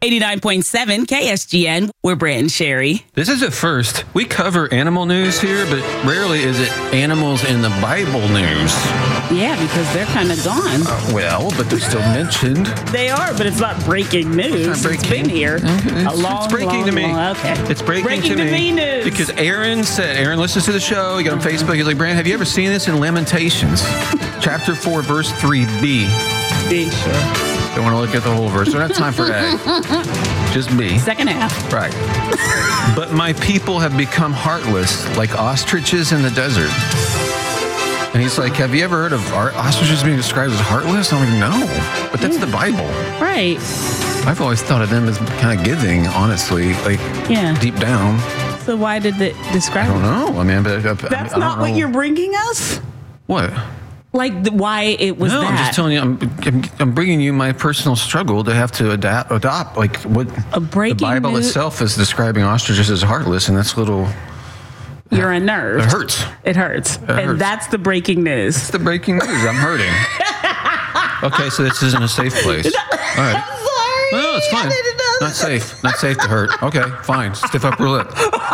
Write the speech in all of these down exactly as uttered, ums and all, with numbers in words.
eighty-nine point seven K S G N. We're Brant and Sherry. This is a first. We cover animal news here, but rarely is it animals in the Bible news. Yeah, because they're kind of gone. Uh, well, but they're still mentioned. They are, but it's not breaking news. It's, not breaking. It's been here It's, a long, it's breaking long, to me. long, okay. It's breaking, breaking to, to me. me news. Because Aaron said, Aaron listens to the show. He got on Facebook. He's like, Brant, have you ever seen this in Lamentations? Chapter four, verse three B. Be sure. Don't want to look at the whole verse. Don't have time for A. Just B. Second half. Right. But my people have become heartless, like ostriches in the desert. And he's like, have you ever heard of ostriches being described as heartless? I'm like, no. But that's yeah. the Bible. Right. I've always thought of them as kind of giving, honestly, like yeah. deep down. So why did it describe I don't know. I mean, but, that's I, I not what know. you're bringing us? What? Like the, why it was no, that? I'm just telling you. I'm, I'm, I'm bringing you my personal struggle to have to adapt. Adopt like what a breaking the Bible news? itself is describing ostriches as heartless, and that's a little. You're unnerved. It hurts. It hurts, it and hurts. That's the breaking news. It's the breaking news. I'm hurting. Okay, so this isn't a safe place. All right. I'm sorry. No, it's fine. Not safe. Not safe to hurt. Okay, fine. Stiff upper lip.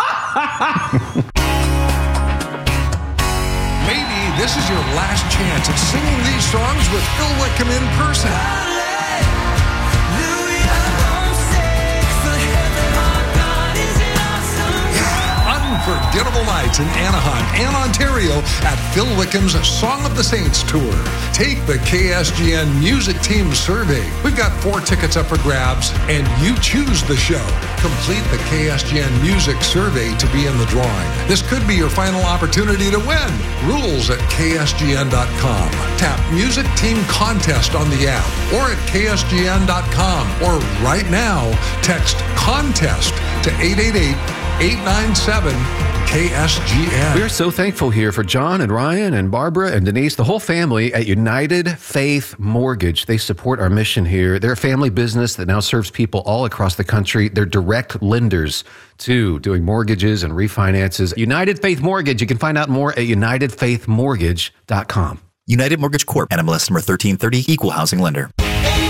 Maybe this is your last chance at singing these songs with Phil Wickham in person. Unforgettable nights in Anaheim and Ontario at Phil Wickham's Song of the Saints Tour. Take the K S G N Music Team Survey. We've got four tickets up for grabs, and you choose the show. Complete the K S G N Music Survey to be in the drawing. This could be your final opportunity to win. Rules at K S G N dot com. Tap Music Team Contest on the app or at K S G N dot com. Or right now, text CONTEST to eight eight eight, eight nine seven, K S G N. We are so thankful here for John and Ryan and Barbara and Denise, the whole family at United Faith Mortgage. They support our mission here. They're a family business that now serves people all across the country. They're direct lenders too, doing mortgages and refinances. United Faith Mortgage. You can find out more at united faith mortgage dot com. United Mortgage Corp. N M L S number thirteen thirty, Equal Housing Lender.